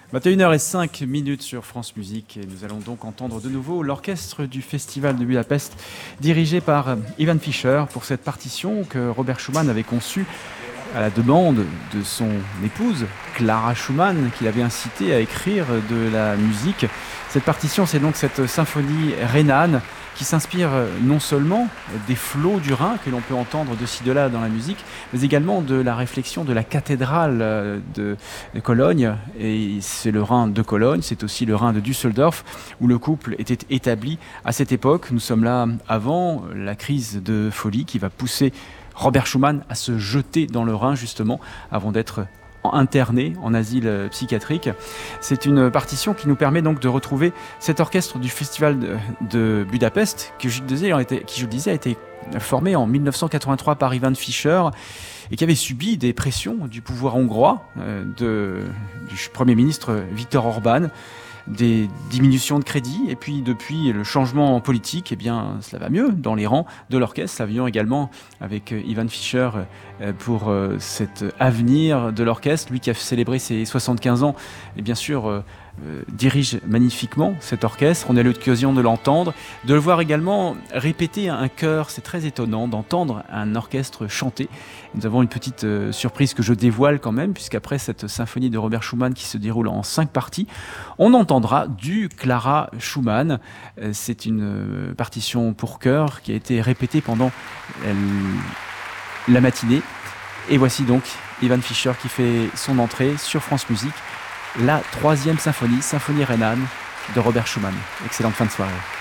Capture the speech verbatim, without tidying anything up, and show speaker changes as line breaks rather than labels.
vingt et une heures zéro cinq minutes sur France Musique et nous allons donc entendre de nouveau l'orchestre du Festival de Budapest dirigé par Ivan Fischer pour cette partition que Robert Schumann avait conçue à la demande de son épouse Clara Schumann qui l'avait incité à écrire de la musique. Cette partition, c'est donc cette symphonie rhénane qui s'inspire non seulement des flots du Rhin que l'on peut entendre de ci de là dans la musique, mais également de la réflexion de la cathédrale de Cologne. Et c'est le Rhin de Cologne, c'est aussi le Rhin de Düsseldorf, où le couple était établi à cette époque. Nous sommes là avant la crise de folie qui va pousser Robert Schumann à se jeter dans le Rhin, justement, avant d'être interné en asile psychiatrique. C'est une partition qui nous permet donc de retrouver cet orchestre du Festival de, de Budapest qui, je disais, a été, qui, je le disais, a été formé en mille neuf cent quatre-vingt-trois par Ivan Fischer et qui avait subi des pressions du pouvoir hongrois, euh, de, du Premier ministre Viktor Orban, des diminutions de crédit, et puis depuis le changement politique, eh bien, cela va mieux dans les rangs de l'orchestre. Avions également avec Ivan Fischer pour cet avenir de l'orchestre, lui qui a célébré ses soixante-quinze ans, et bien sûr euh, euh, dirige magnifiquement cet orchestre. On a eu l'occasion de l'entendre, de le voir également répéter un chœur. C'est très étonnant d'entendre un orchestre chanter. Nous avons une petite euh, surprise que je dévoile quand même, puisqu'après cette symphonie de Robert Schumann qui se déroule en cinq parties, on entendra du Clara Schumann. Euh, c'est une euh, partition pour chœur qui a été répétée pendant euh, la matinée. Et voici donc Ivan Fischer qui fait son entrée sur France Musique, la troisième symphonie, symphonie rhénane de Robert Schumann. Excellente fin de soirée.